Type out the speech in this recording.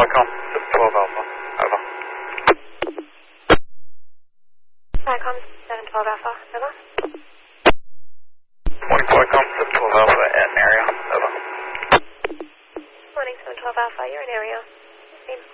Qualcomm 712 Alpha. Over. Qualcomm 712 Alpha. Over. Morning Qualcomm 712 Alpha at an area. Over. Morning 712 Alpha. You're in area.